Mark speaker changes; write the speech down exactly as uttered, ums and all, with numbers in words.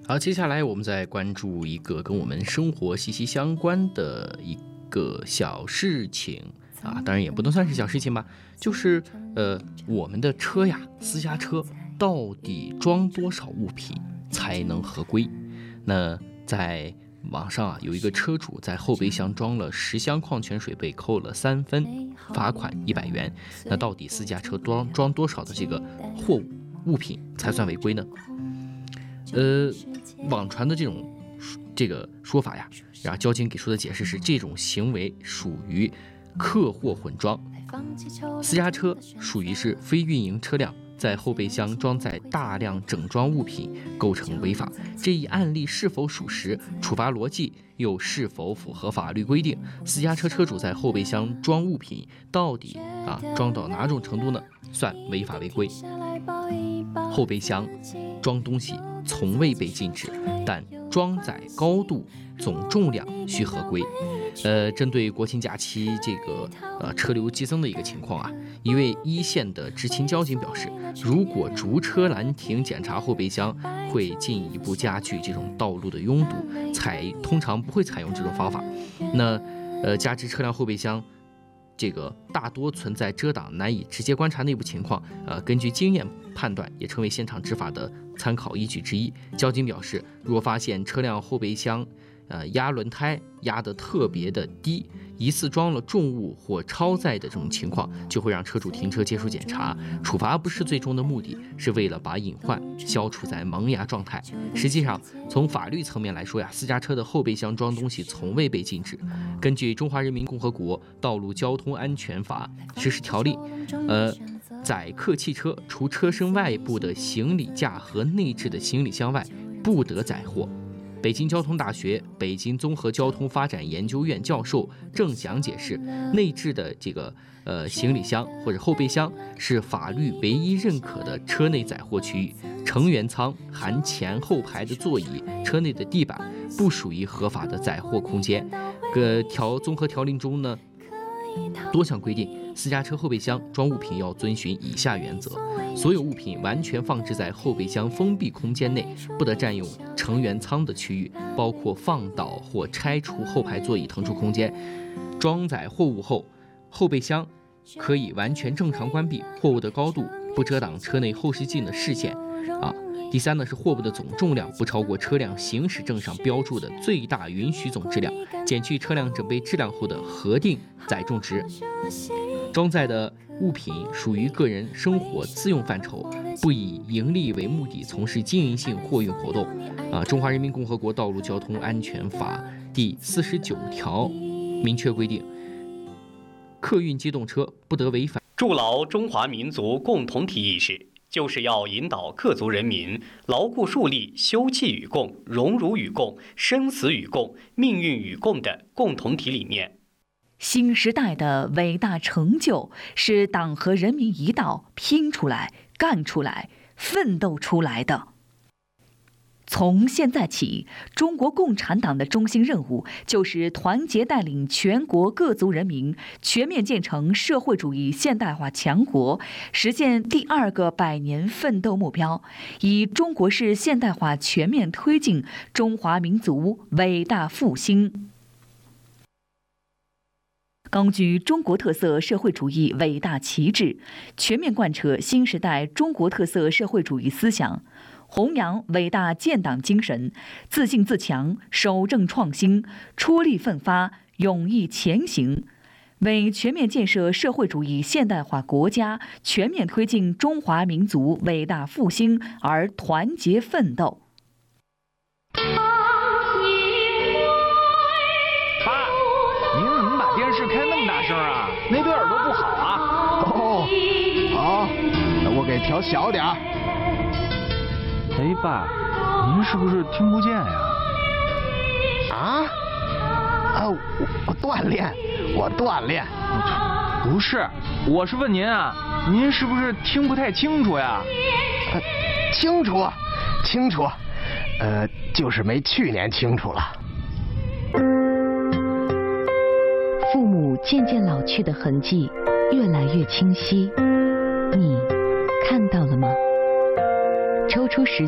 Speaker 1: 好，接下来我们再关注一个跟我们生活息息相关的一个小事情啊，当然也不能算是小事情吧，就是呃，我们的车呀，私家车到底装多少物品才能合规？那在网上啊，有一个车主在后备箱装了十箱矿泉水，被扣了三分，罚款一百元。那到底私家车装装多少的这个货物物品才算违规呢？呃，网传的这种这个说法呀，然后交警给出的解释是，这种行为属于客货混装，私家车属于是非运营车辆，在后备箱装载大量整装物品构成违法。这一案例是否属实，处罚逻辑又是否符合法律规定？私家车车主在后备箱装物品到底啊装到哪种程度呢？算违法违规？后备箱装东西从未被禁止，但装载高度、总重量需合规。呃，针对国庆假期这个呃车流激增的一个情况啊，一位一线的执勤交警表示，如果逐车拦停检查后备箱，会进一步加剧这种道路的拥堵，采通常不会采用这种方法。那呃，加之车辆后备箱这个大多存在遮挡，难以直接观察内部情况，呃，根据经验判断，也成为现场执法的参考依据之一。交警表示，若发现车辆后备箱呃压轮胎压得特别的低，疑似装了重物或超载的这种情况，就会让车主停车接受检查。处罚不是最终的目的，是为了把隐患消除在萌芽状态。实际上，从法律层面来说呀，私家车的后备箱装东西从未被禁止。根据《中华人民共和国道路交通安全法实施条例》，呃，载客汽车除车身外部的行李架和内置的行李箱外，不得载货。北京交通大学北京综合交通发展研究院教授郑翔解释，内置的这个呃行李箱或者后备箱是法律唯一认可的车内载货区域，成员舱含前后排的座椅、车内的地板不属于合法的载货空间。个条综合条令中呢，多项规定，私家车后备箱装物品要遵循以下原则：所有物品完全放置在后备箱封闭空间内，不得占用成员舱的区域，包括放倒或拆除后排座椅腾出空间。装载货物后，后备箱可以完全正常关闭，货物的高度不遮挡车内后视镜的视线。啊，第三呢是货物的总重量不超过车辆行驶证上标注的最大允许总质量，减去车辆整备质量后的核定载重值。装载的物品属于个人生活自用范畴，不以盈利为目的从事经营性货运活动。啊，《中华人民共和国道路交通安全法》第四十九条明确规定，客运机动车不得违反。
Speaker 2: 筑牢中华民族共同体意识，就是要引导各族人民牢固树立休戚与共、荣辱与共、生死与共、命运与共的共同体理念。
Speaker 3: 新时代的伟大成就，是党和人民一道拼出来、干出来、奋斗出来的。从现在起，中国共产党的中心任务就是团结带领全国各族人民全面建成社会主义现代化强国，实现第二个百年奋斗目标，以中国式现代化全面推进中华民族伟大复兴。高举中国特色社会主义伟大旗帜，全面贯彻新时代中国特色社会主义思想，弘扬伟大建党精神，自信自强，守正创新，出力奋发，勇毅前行，为全面建设社会主义现代化国家、全面推进中华民族伟大复兴而团结奋斗。
Speaker 4: 电视开那么大声啊，那对耳朵不好啊。
Speaker 5: 哦，好，那我给调小点儿。
Speaker 4: 哎，爸，您是不是听不见呀？
Speaker 5: 啊？啊，我我锻炼，我锻炼。
Speaker 4: 不是，我是问您啊，您是不是听不太清楚呀？
Speaker 5: 呃，清楚，清楚，呃，就是没去年清楚了。
Speaker 6: 父母渐渐老去的痕迹越来越清晰，你看到了吗？抽出时